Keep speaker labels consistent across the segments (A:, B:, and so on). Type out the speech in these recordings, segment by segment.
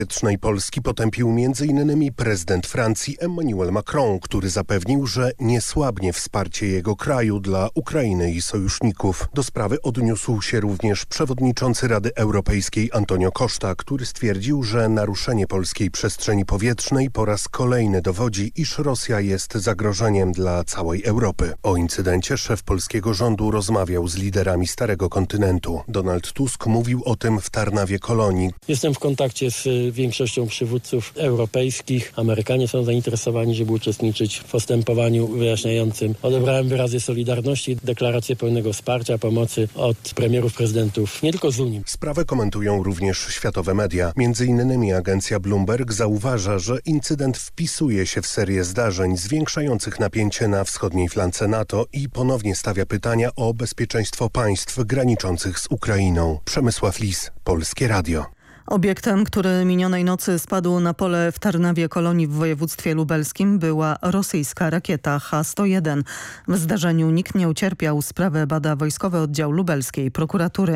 A: powietrznej Polski potępił m.in. prezydent Francji Emmanuel Macron, który zapewnił, że nie słabnie wsparcie jego kraju dla Ukrainy i sojuszników. Do sprawy odniósł się również przewodniczący Rady Europejskiej Antonio Costa, który stwierdził, że naruszenie polskiej przestrzeni powietrznej po raz kolejny dowodzi, iż Rosja jest zagrożeniem dla całej Europy. O incydencie szef polskiego rządu rozmawiał z liderami Starego Kontynentu. Donald Tusk mówił o tym w Tarnawie Kolonii.
B: Jestem w kontakcie z większością przywódców europejskich. Amerykanie są zainteresowani, żeby uczestniczyć w postępowaniu wyjaśniającym. Odebrałem wyrazy solidarności, deklarację pełnego wsparcia, pomocy od premierów, prezydentów, nie tylko z Unii.
A: Sprawę komentują również światowe media. Między innymi agencja Bloomberg zauważa, że incydent wpisuje się w serię zdarzeń zwiększających napięcie na wschodniej flance NATO i ponownie stawia pytania o bezpieczeństwo państw graniczących z Ukrainą. Przemysław Lis, Polskie Radio.
C: Obiektem, który minionej nocy spadł na pole w Tarnawie Kolonii w województwie lubelskim, była rosyjska rakieta H-101. W zdarzeniu nikt nie ucierpiał. Sprawę bada Wojskowy Oddział Lubelskiej Prokuratury.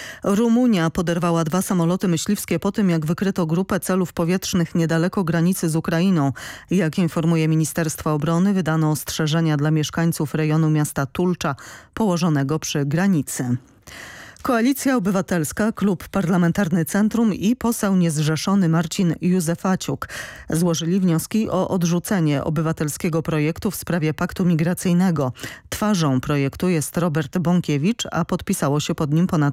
C: Rumunia poderwała 2 samoloty myśliwskie po tym, jak wykryto grupę celów powietrznych niedaleko granicy z Ukrainą. Jak informuje Ministerstwo Obrony, wydano ostrzeżenia dla mieszkańców rejonu miasta Tulcza, położonego przy granicy. Koalicja Obywatelska, Klub Parlamentarny Centrum i poseł niezrzeszony Marcin Józefaciuk złożyli wnioski o odrzucenie obywatelskiego projektu w sprawie paktu migracyjnego. Twarzą projektu jest Robert Bąkiewicz, a podpisało się pod nim ponad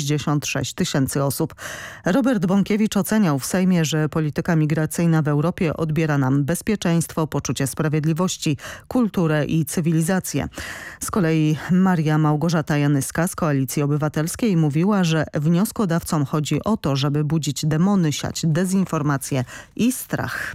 C: 166 000 osób. Robert Bąkiewicz oceniał w Sejmie, że polityka migracyjna w Europie odbiera nam bezpieczeństwo, poczucie sprawiedliwości, kulturę i cywilizację. Z kolei Maria Małgorzata Janyska z Koalicji Obywatelskiej mówiła, że wnioskodawcom chodzi o to, żeby budzić demony, siać dezinformację i strach.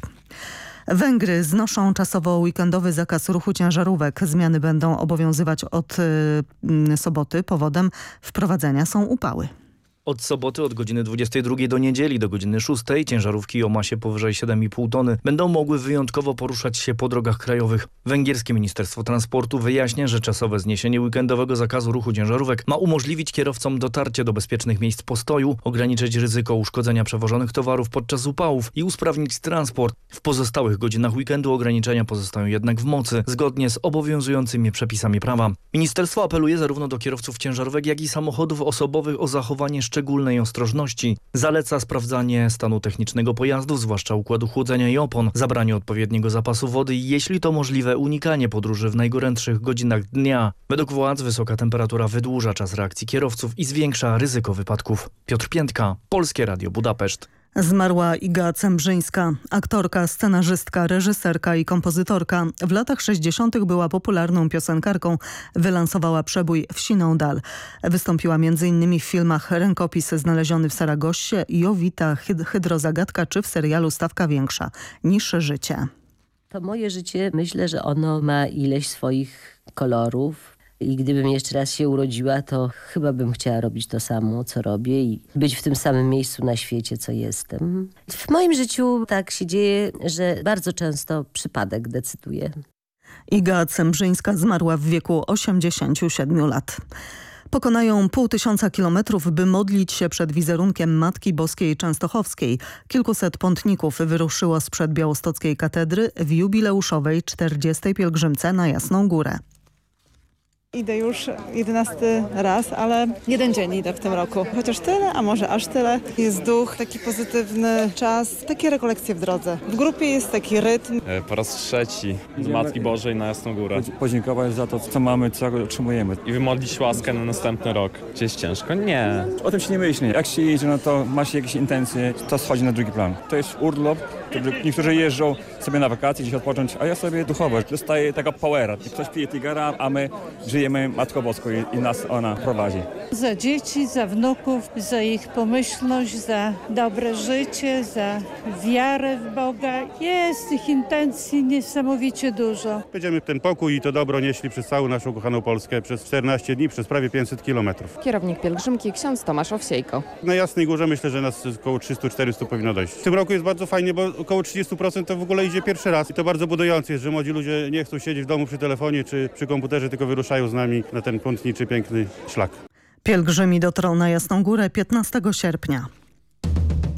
C: Węgry znoszą czasowo weekendowy zakaz ruchu ciężarówek. Zmiany będą obowiązywać od soboty. Powodem wprowadzenia są upały.
D: Od soboty od godziny 22 do niedzieli do godziny 6 ciężarówki o masie powyżej 7,5 tony będą mogły wyjątkowo poruszać się po drogach krajowych. Węgierskie Ministerstwo Transportu wyjaśnia, że czasowe zniesienie weekendowego zakazu ruchu ciężarówek ma umożliwić kierowcom dotarcie do bezpiecznych miejsc postoju, ograniczyć ryzyko uszkodzenia przewożonych towarów podczas upałów i usprawnić transport. W pozostałych godzinach weekendu ograniczenia pozostają jednak w mocy, zgodnie z obowiązującymi przepisami prawa. Ministerstwo apeluje zarówno do kierowców ciężarówek, jak i samochodów osobowych o zachowanie szczególnej ostrożności. Zaleca sprawdzanie stanu technicznego pojazdu, zwłaszcza układu chłodzenia i opon, zabranie odpowiedniego zapasu wody i jeśli to możliwe unikanie podróży w najgorętszych godzinach dnia. Według władz wysoka temperatura wydłuża czas reakcji kierowców i zwiększa ryzyko wypadków. Piotr Piętka, Polskie Radio Budapeszt.
C: Zmarła Iga Cembrzyńska, aktorka, scenarzystka, reżyserka i kompozytorka. W latach 60. była popularną piosenkarką, wylansowała przebój Wsiną dal. Wystąpiła m.in. w filmach Rękopis znaleziony w Saragossie, Jowita, Hydrozagadka czy w serialu Stawka większa, Niższe życie.
E: To moje życie, myślę, że ono ma ileś swoich kolorów. I gdybym jeszcze raz się urodziła, to chyba bym chciała robić to samo, co robię i być w tym samym miejscu na świecie, co jestem. W moim życiu tak się dzieje, że bardzo często przypadek decyduje.
C: Iga Cembrzyńska zmarła w wieku 87 lat. Pokonają 500 kilometrów, by modlić się przed wizerunkiem Matki Boskiej Częstochowskiej. Kilkuset pątników wyruszyło sprzed białostockiej katedry w jubileuszowej 40. pielgrzymce na Jasną Górę.
F: Idę już 11 raz, ale jeden dzień idę w tym roku. Chociaż tyle, a może aż tyle. Jest duch, taki pozytywny czas, takie rekolekcje w drodze. W grupie jest taki rytm.
G: Po raz 3 z Matki Bożej na Jasną Górę.
H: Podziękować za to, co mamy, co otrzymujemy.
G: I wymodlić łaskę na następny rok. Czy jest ciężko? Nie.
H: O tym się nie myśli. Jak się jedzie, no to ma się jakieś intencje, to schodzi na drugi plan. To jest urlop. Niektórzy jeżdżą sobie na wakacje, gdzieś odpocząć, a ja sobie duchowo. Dostaję tego powera. Ktoś pije tigara, a my żyjemy Matką Boską i nas ona prowadzi.
I: Za dzieci, za wnuków, za ich pomyślność, za dobre życie, za wiarę w Boga. Jest ich intencji niesamowicie dużo.
J: Będziemy ten pokój i to dobro nieśli przez całą naszą kochaną Polskę przez 14 dni, przez prawie 500 kilometrów.
K: Kierownik pielgrzymki ksiądz Tomasz Owsiejko.
J: Na Jasnej Górze myślę, że nas około 300-400 powinno dojść. W tym roku jest bardzo fajnie, bo około 30% to w ogóle idzie pierwszy raz i to bardzo budujące jest, że młodzi ludzie nie chcą siedzieć w domu przy telefonie czy przy komputerze, tylko wyruszają z nami na ten pątniczy, piękny szlak.
C: Pielgrzymi dotrą na Jasną Górę 15 sierpnia.